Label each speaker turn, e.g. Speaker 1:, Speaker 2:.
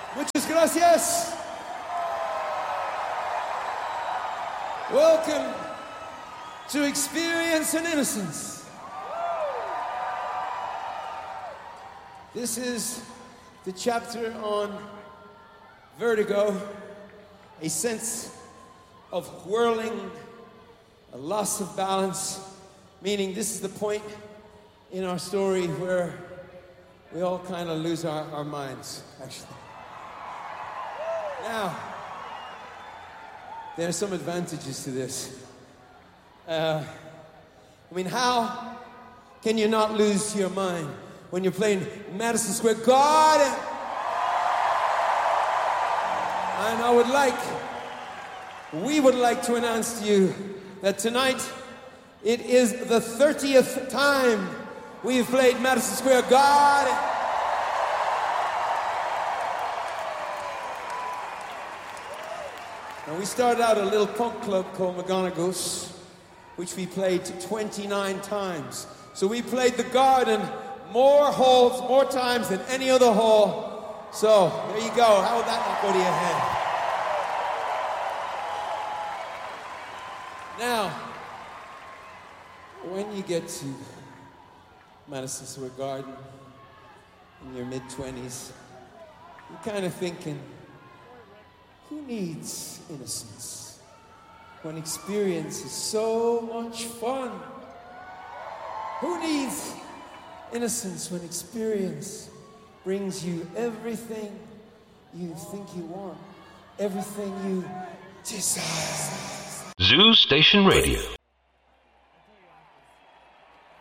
Speaker 1: Muchas gracias. Welcome to Experience in Innocence. This is the chapter on vertigo, a sense of whirling, a loss of balance, meaning this is the point in our story where we all kind of lose our minds, actually. Now, there are some advantages to this. How can you not lose your mind when you're playing Madison Square Garden? And we would like to announce to you that tonight it is the 30th time we've played Madison Square Garden. And we started out a little punk club called McGonagall's, which we played 29 times. So we played the Garden more times than any other hall. So there you go. How would that not go to your head? Now, when you get to Madison Square Garden in your mid-20s, you're kind of thinking, who needs innocence when experience is so much fun? Who needs innocence when experience brings you everything you think you want, everything you desire?
Speaker 2: Zoo Station Radio.